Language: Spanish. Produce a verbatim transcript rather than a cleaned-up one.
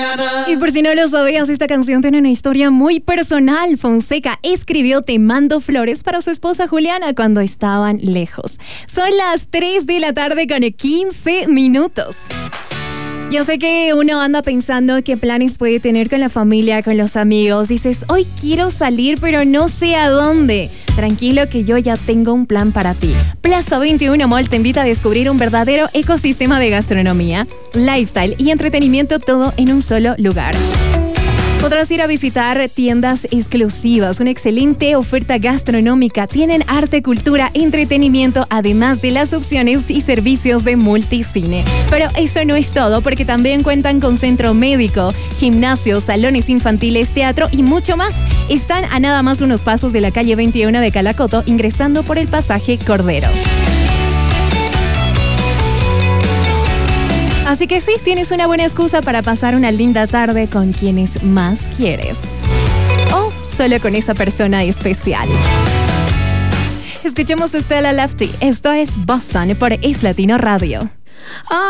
Y por si no lo sabías, esta canción tiene una historia muy personal. Fonseca escribió Te mando flores para su esposa Juliana cuando estaban lejos. Son las tres de la tarde con quince minutos. Yo sé que uno anda pensando qué planes puede tener con la familia, con los amigos. Dices, hoy quiero salir, pero no sé a dónde. Tranquilo que yo ya tengo un plan para ti. Plaza veintiuno Mall te invita a descubrir un verdadero ecosistema de gastronomía, lifestyle y entretenimiento, todo en un solo lugar. Podrás ir a visitar tiendas exclusivas, una excelente oferta gastronómica. Tienen arte, cultura, entretenimiento, además de las opciones y servicios de multicine. Pero eso no es todo, porque también cuentan con centro médico, gimnasio, salones infantiles, teatro y mucho más. Están a nada más unos pasos de la calle veintiuno de Calacoto, ingresando por el pasaje Cordero. Así que sí, tienes una buena excusa para pasar una linda tarde con quienes más quieres. O solo con esa persona especial. Escuchemos a Stella Lafty. Esto es Boston por Es Latino Radio. Oh.